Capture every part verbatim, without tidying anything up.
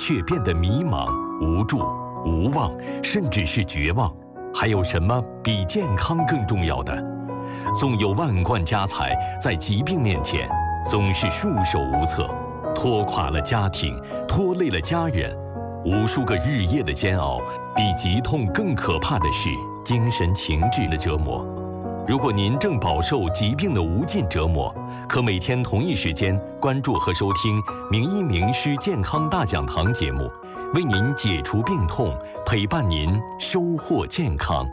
却变得迷茫、无助、无望，甚至是绝望。还有什么比健康更重要的？纵有万贯家财，在疾病面前总是束手无策，拖垮了家庭，拖累了家人。无数个日夜的煎熬，比疾痛更可怕的是精神情志的折磨。如果您正饱受疾病的无尽折磨，可每天同一时间关注和收听名医名师健康大讲堂节目，为您解除病痛，陪伴您收获健康。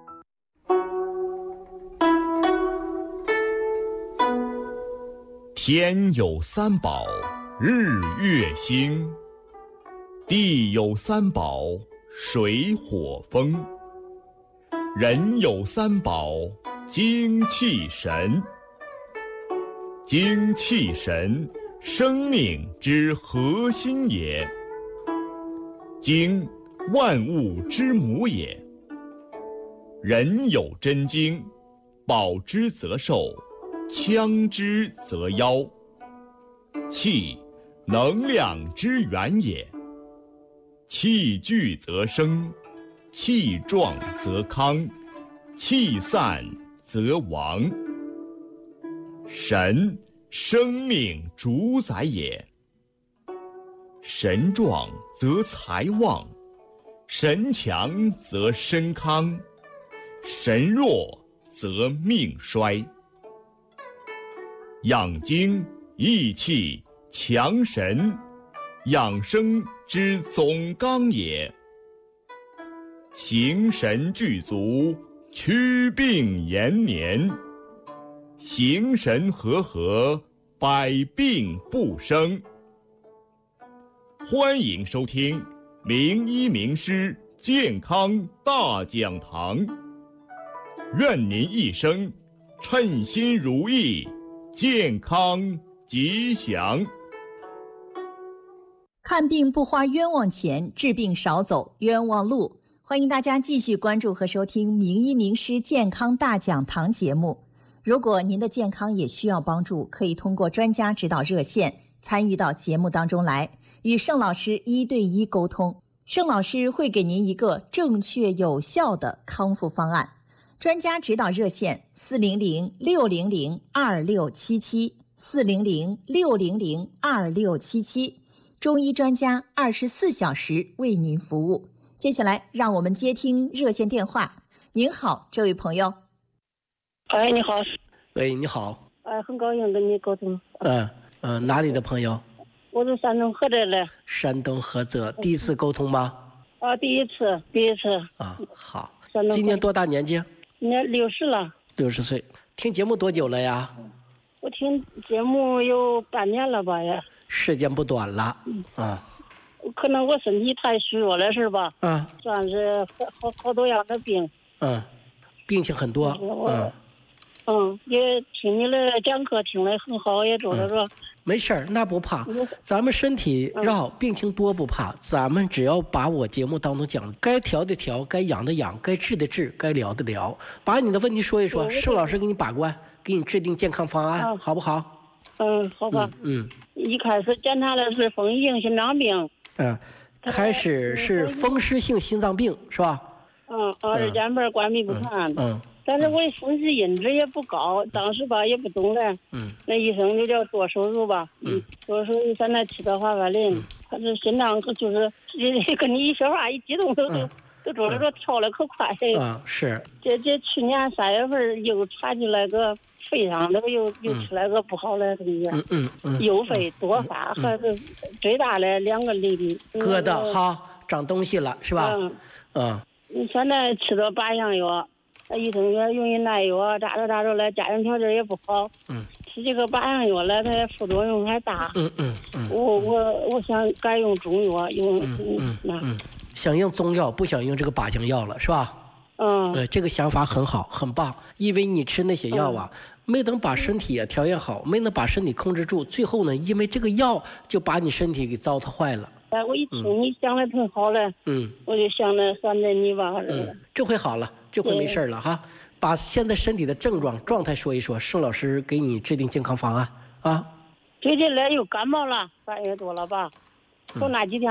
天有三宝，日月星；地有三宝，水火风；人有三宝，精气神。精气神，生命之核心也。精，万物之母也。人有真精，保之则寿，强之则夭。气，能量之源也。气聚则生，气壮则康，气散则亡。神，生命主宰也。神壮则财旺，神强则身康，神弱则命衰。养精益气强神，养生之总纲也。形神具足，祛病延年。形神和合，百病不生。欢迎收听名医名师健康大讲堂，愿您一生称心如意，健康吉祥。 看病不花冤枉钱，治病少走冤枉路。欢迎大家继续关注和收听名医名师健康大讲堂节目。如果您的健康也需要帮助，可以通过专家指导热线参与到节目当中来，与盛老师一对一沟通。盛老师会给您一个正确有效的康复方案。专家指导热线四零零六零零二六七七 四零零六零零二六七七，中医专家二十四小时为您服务。接下来让我们接听热线电话。您好，这位朋友。 哎，你好。 喂，你好。 哎，很高兴跟你沟通。 嗯嗯、呃呃，哪里的朋友？ 我是山东菏泽的。 山东菏泽，第一次沟通吗？ 啊，第一次，第一次。 啊，好。 山东。 今年多大年纪？ 今年六十了。 六十岁。听节目多久了呀？ 我听节目有半年了吧也。 时间不短了。 嗯。 啊。 可能我身体太虚弱了是吧？ 嗯。 算是好好好多样的病。 嗯。病情很多。嗯。 嗯，也听你的讲课听得很好，也觉得说、嗯、 没事儿，那不怕。咱们身体绕、嗯、病情多不怕，咱们只要把我节目当中讲，该调的调，该养的养，该治的治，该聊的聊，把你的问题说一说，盛老师给你把关，给你制定健康方案，嗯、好不好？ 嗯，好吧。 嗯。嗯一开始检查的是风湿性心脏病。 嗯，开始是风湿性心脏病是吧？ 嗯，二尖瓣关闭不全。 嗯。嗯但是我风湿因子也不高，当时吧也不懂嘞。 嗯。 那医生就叫做手术吧。 嗯。 做手术现在吃的华法林，嗯、他这心脏就是跟你一说话一激动都、嗯、都都觉得说跳得可快。 啊、嗯，是。 这这去年三月份又查出来个肺上头又又出来个不好的东西。 嗯嗯嗯。 右肺多发，还是最大的两个粒粒。 疙瘩哈，长东西了是吧？ 嗯。 嗯。 你现在吃了八样药。医生说容易耐药，咋着咋着来，家庭条件也不好。 嗯。 吃这个八样药来，它副作用还大。 嗯嗯嗯。 我我我想改用中药，用嗯嗯那、 嗯。想用中药，不想用这个靶向药了，是吧？ 嗯。 呃，这个想法很好，很棒。因为你吃那些药啊，嗯、没能把身体也调养好，没能把身体控制住，最后呢，因为这个药就把你身体给糟蹋坏了。 哎，我一听你讲的挺好的， 嗯， 我就想着算着你吧。 嗯，这回好了。这回没事了哈，把现在身体的症状状态说一说，盛老师给你制定健康方案啊。 最近来又感冒了，三月多了吧，头那几天